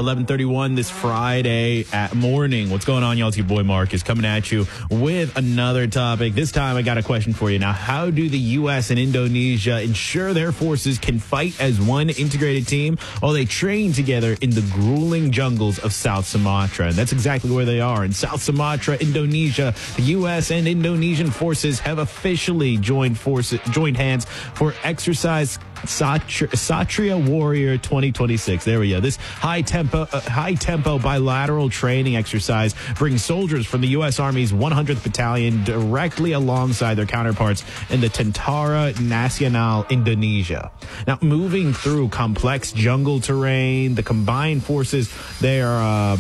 11:31 this Friday at morning. What's going on, y'all? It's your boy Marcus coming at you with another topic. This time I got a question for you. Now, how do the U.S. and Indonesia ensure their forces can fight as one integrated team while they train together in the grueling jungles of South Sumatra? And that's exactly where they are. In South Sumatra, Indonesia, the U.S. and Indonesian forces have officially joined hands for exercise Satria Warrior 2026. There we go. This high tempo bilateral training exercise brings soldiers from the U.S. Army's 100th Battalion directly alongside their counterparts in the Tentara Nasional Indonesia. Now, moving through complex jungle terrain, the combined forces, they are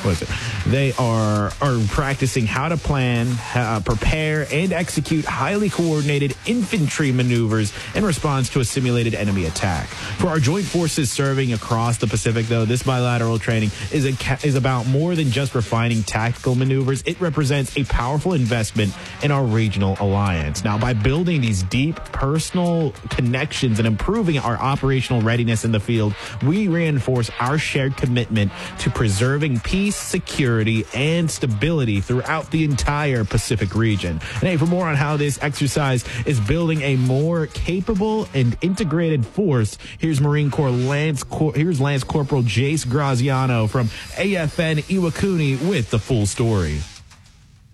practicing how to plan, prepare, and execute highly coordinated infantry maneuvers in response to a simulated enemy attack. For our joint forces serving across the Pacific, though, this bilateral training is about more than just refining tactical maneuvers. It represents a powerful investment in our regional alliance. Now, by building these deep personal connections and improving our operational readiness in the field, we reinforce our shared commitment to preserving peace, security, and stability throughout the entire Pacific region. And hey, for more on how this exercise is building a more capable and integrated force, here's Lance Corporal Jace Graziano from AFN Iwakuni with the full story.